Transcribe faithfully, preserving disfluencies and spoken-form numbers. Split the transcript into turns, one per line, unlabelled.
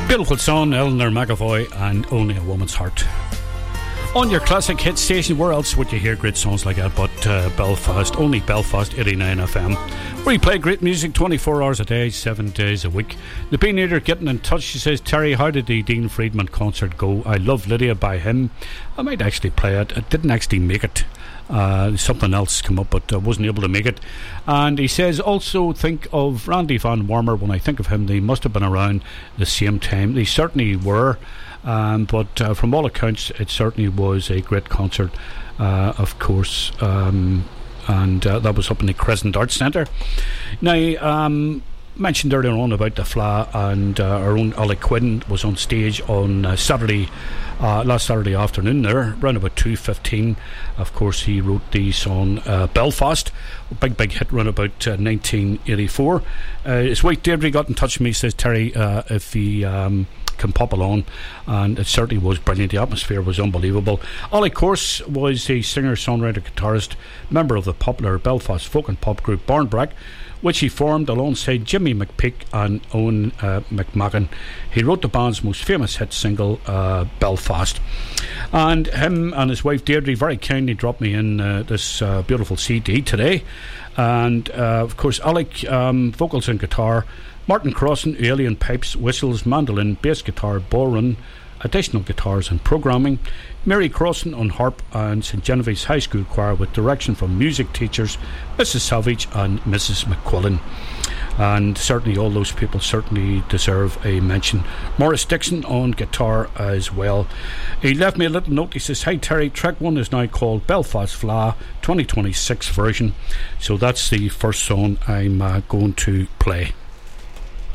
Beautiful song, Eleanor McAvoy and Only a Woman's Heart. On your classic hit station, where else would you hear great songs like that but uh, Belfast? Only Belfast eighty-nine F M. We play great music twenty-four hours a day, seven days a week. The Bean Eater getting in touch. She says, Terry, how did the Dean Friedman concert go? I love Lydia by him. I might actually play it. I didn't actually make it. Uh, something else came up, but I uh, wasn't able to make it. And he says, also think of Randy Van Warmer. When I think of him, they must have been around the same time. They certainly were. Um, but uh, from all accounts, it certainly was a great concert, uh, of course. Um, and uh, that was up in the Crescent Arts Centre. Now, um, mentioned earlier on about the Fla, and uh, our own Alec Quinn was on stage on uh, Saturday, uh, last Saturday afternoon there, around about two fifteen. Of course, he wrote the song uh, Belfast, a big, big hit around about uh, nineteen eighty-four. Uh, his wife Deirdre got in touch with me, says, Terry, uh, if he um, can pop along, and it certainly was brilliant. The atmosphere was unbelievable. Ollie Course was a singer, songwriter, guitarist, member of the popular Belfast folk and pop group Barnbrack, which he formed alongside Jimmy McPeak and Owen uh, McMagan. He wrote the band's most famous hit single, uh, Belfast. And him and his wife Deirdre very kindly dropped me in uh, this uh, beautiful C D today. And uh, of course, Alec, um, vocals and guitar, Martin Crossan, alien pipes, whistles, mandolin, bass guitar, ballroom, additional guitars and programming, Mary Crossan on harp, and St Genevieve's High School Choir with direction from music teachers Missus Savage and Missus McQuillan. And certainly all those people certainly deserve a mention. Morris Dixon on guitar as well. He left me a little note. He says, hi Terry, track one is now called Belfast Fla twenty twenty-six version. So that's the first song I'm uh, going to play.